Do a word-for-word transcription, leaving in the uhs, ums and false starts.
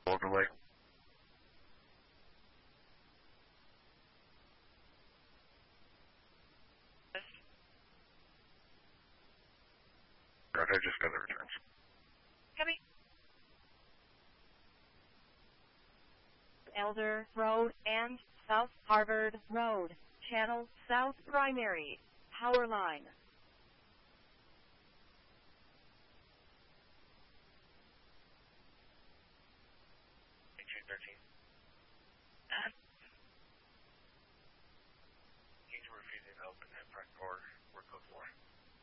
overlay. Right, I just got the returns. Copy. Elder Road and South Harvard Road. Channel South Primary. Power line.